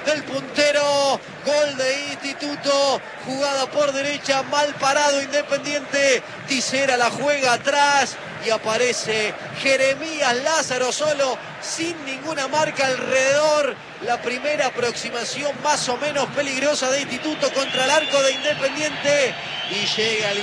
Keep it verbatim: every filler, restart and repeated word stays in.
del puntero. Gol de Instituto, jugada por derecha, mal parado Independiente. Tisera la juega atrás y aparece Jeremías Lázaro solo, sin ninguna marca alrededor. La primera aproximación más o menos peligrosa de Instituto contra el arco de Independiente y llega el